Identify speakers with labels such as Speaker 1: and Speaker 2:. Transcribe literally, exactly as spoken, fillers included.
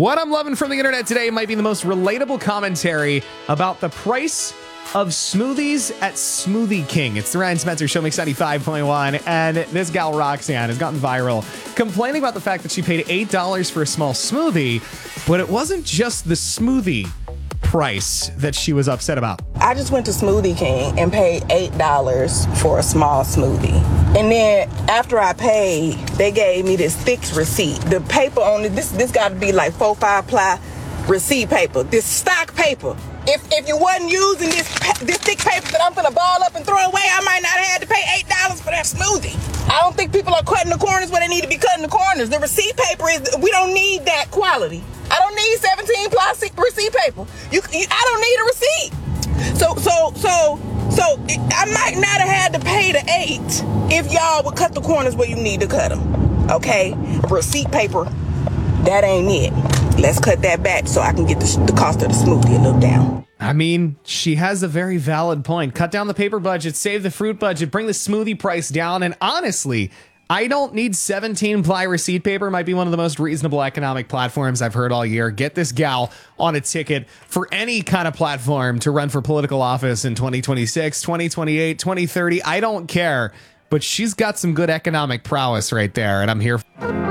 Speaker 1: What I'm loving from the internet today might be the most relatable commentary about the price of smoothies at Smoothie King. It's the Ryan Spencer Show, Mix ninety-five point one, and this gal Roxanne has gotten viral, complaining about the fact that she paid eight dollars for a small smoothie, but it wasn't just the smoothie price that she was upset about.
Speaker 2: I just went to Smoothie King and paid eight dollars for a small smoothie. And then after I paid, they gave me this thick receipt. The paper on it, this this got to be like four, five ply receipt paper. This stock paper. If if you wasn't using this this thick paper that I'm gonna ball up and throw away, I might not have had to pay eight dollars for that smoothie. I don't think people are cutting the corners where they need to be cutting the corners. The receipt paper is, we don't need that quality. I don't need seventeen plastic receipt paper. You, you I don't need a receipt. So so so so I might not have had to pay the eight if y'all would cut the corners where you need to cut them. Okay, receipt paper, that ain't it. Let's cut that back so I can get the, the cost of the smoothie a little down.
Speaker 1: I mean, she has a very valid point. Cut down the paper budget, save the fruit budget, bring the smoothie price down. And honestly, I don't need seventeen ply receipt paper. Might be one of the most reasonable economic platforms I've heard all year. Get this gal on a ticket for any kind of platform to run for political office in twenty twenty-six, twenty twenty-eight, twenty thirty. I don't care, but she's got some good economic prowess right there, and I'm here for